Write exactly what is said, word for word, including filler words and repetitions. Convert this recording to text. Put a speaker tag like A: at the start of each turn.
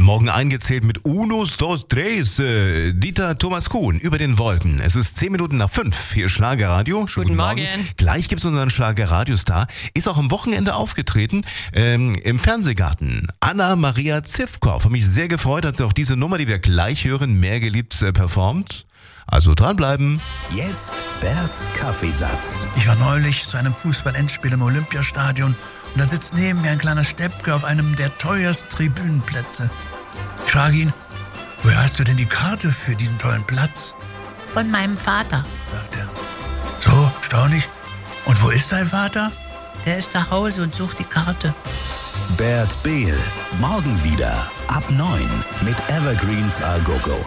A: Morgen eingezählt mit Unos, dos, tres. Äh, Dieter Thomas Kuhn über den Wolken. Es ist zehn Minuten nach fünf. Hier ist Schlagerradio.
B: Guten Morgen.
A: Gleich gibt es unseren Schlagerradiostar. Ist auch am Wochenende aufgetreten ähm, im Fernsehgarten. Anna-Maria Zivkow. Hat mich sehr gefreut, hat sie auch diese Nummer, die wir gleich hören, mehr geliebt äh, performt. Also dranbleiben.
C: Jetzt Berts Kaffeesatz.
D: Ich war neulich zu einem Fußball-Endspiel im Olympiastadion und da sitzt neben mir ein kleiner Steppke auf einem der teuersten Tribünenplätze. Ich frage ihn, woher hast du denn die Karte für diesen tollen Platz?
E: Von meinem Vater.
D: Sagt er. So, staunlich. Und wo ist dein Vater?
E: Der ist zu Hause und sucht die Karte.
C: Bert Behl. Morgen wieder ab neun mit Evergreens A Go Go.